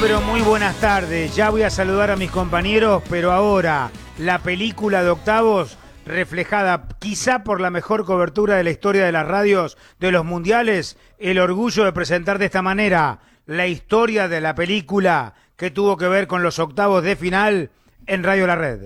pero muy buenas tardes. Ya voy a saludar a mis compañeros, pero ahora la película de octavos, reflejada quizá por la mejor cobertura de la historia de las radios de los mundiales, el orgullo de presentar de esta manera la historia de la película que tuvo que ver con los octavos de final en Radio La Red.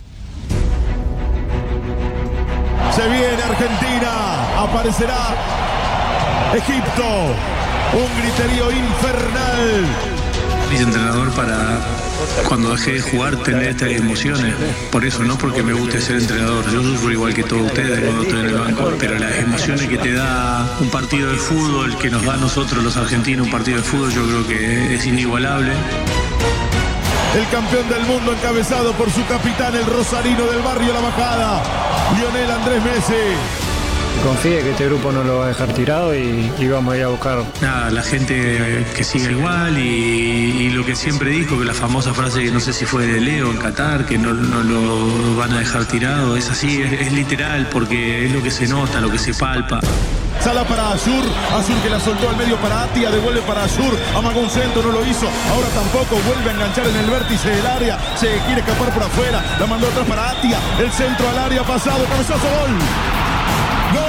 Se viene Argentina, aparecerá Egipto, un griterío infernal. Hice entrenador para cuando dejé de jugar tener estas emociones, por eso, no porque me guste ser entrenador, yo sufro igual que todos ustedes cuando estoy en el banco, pero las emociones que te da un partido de fútbol, que nos da a nosotros los argentinos un partido de fútbol, yo creo que es inigualable. El campeón del mundo encabezado por su capitán, el rosarino del barrio La Bajada, Lionel Andrés Messi. Confíe que este grupo no lo va a dejar tirado y vamos a ir a buscar. Nada, la gente que siga igual y lo que siempre dijo, que la famosa frase que no sé si fue de Leo en Qatar, que no lo van a dejar tirado, es así, es literal, porque es lo que se nota, lo que se palpa. Sala para Ayur, Ayur que la soltó al medio para Atia, devuelve para Ayur, amagó un centro, no lo hizo, ahora tampoco, vuelve a enganchar en el vértice del área, se quiere escapar por afuera, la mandó atrás para Atia, el centro al área pasado, cabezazo, gol. ¡Gol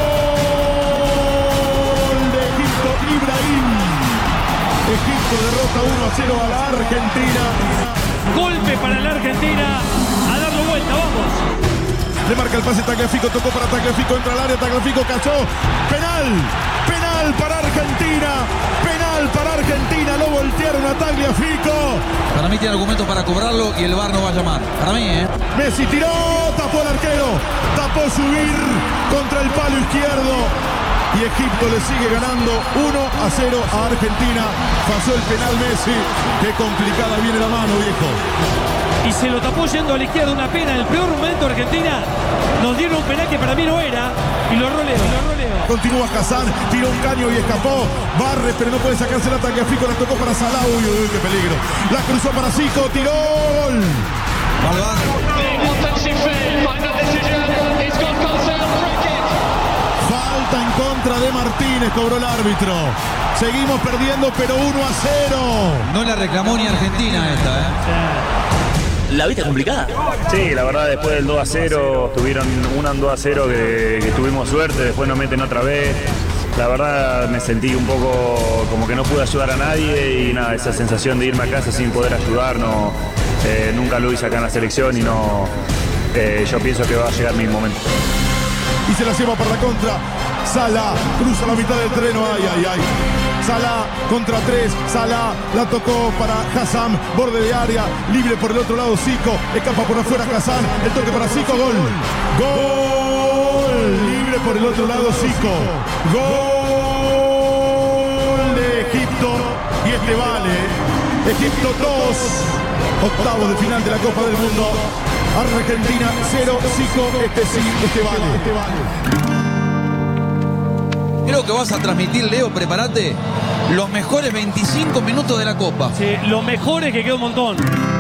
de Egipto! Ibrahim. Egipto derrota 1-0 a la Argentina. Golpe para la Argentina. A darlo vuelta, vamos. Le marca el pase Tagliafico, tocó para Tagliafico, entra al área, Tagliafico cachó. Penal. Penal para Argentina. Penal para Argentina. Lo voltearon a Tagliafico. Para mí tiene argumentos para cobrarlo y el VAR no va a llamar. Para mí, Messi tiró, tapó el arquero. Tapó subir contra el palo izquierdo. Y Egipto le sigue ganando 1-0 a Argentina. Pasó el penal Messi. Qué complicada viene la mano, viejo. Y se lo tapó yendo a la izquierda, una pena. En el peor momento Argentina nos dieron un penal que para mí no era. Y lo roleo. Continúa Hassan, tiró un caño y escapó. Barre, pero no puede sacarse el ataque. Fico la tocó para Salah. Uy, qué peligro. La cruzó para Zico, tiró gol. Falta en contra de Martínez, cobró el árbitro. Seguimos perdiendo, pero 1-0. No la reclamó ni Argentina esta, ¿La viste complicada? Sí, la verdad, después del 2-0, tuvieron un 2-0 que tuvimos suerte, después nos meten otra vez. La verdad me sentí un poco como que no pude ayudar a nadie y nada, esa sensación de irme a casa sin poder ayudar, nunca lo hice acá en la selección y yo pienso que va a llegar mi momento. Y se la lleva para la contra. Salah cruza la mitad del terreno. Ay. Salah contra 3. Salah la tocó para Hassan. Borde de área. Libre por el otro lado Zico. Escapa por afuera Hassan. El toque para Zico. Gol. Gol. Libre por el otro lado Zico. Gol de Egipto. Y este vale. Egipto 2. Octavos de final de la Copa del Mundo. Argentina 0, Zico, este vale. Creo que vas a transmitir, Leo, prepárate, los mejores 25 minutos de la Copa. Sí, los mejores, que queda un montón.